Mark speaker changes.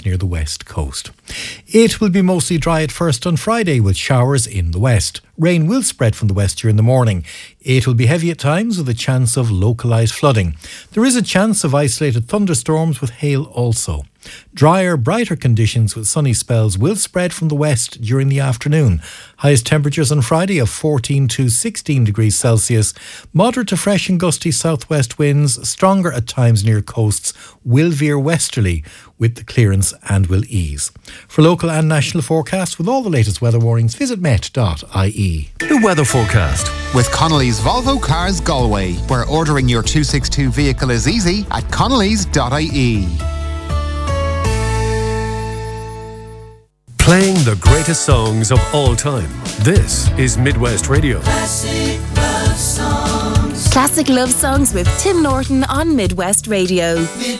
Speaker 1: times near the west coast. It will be mostly dry at first on Friday with showers in the west. Rain will spread from the west during the morning. It will be heavy at times with a chance of localised flooding. There is a chance of isolated thunderstorms with hail also. Drier, brighter conditions with sunny spells will spread from the west during the afternoon. Highest temperatures on Friday of 14 to 16 degrees Celsius. Moderate to fresh and gusty southwest winds, stronger at times near coasts, will veer westerly with the clearance and will ease. For local and national forecasts with all the latest weather warnings, visit met.ie.
Speaker 2: The weather forecast
Speaker 3: with Connolly's Volvo Cars Galway, where ordering your 262 vehicle is easy at connellys.ie.
Speaker 2: Playing the greatest songs of all time. This is Midwest Radio.
Speaker 4: Classic love songs.
Speaker 5: Classic love songs with Tim Norton on Midwest Radio.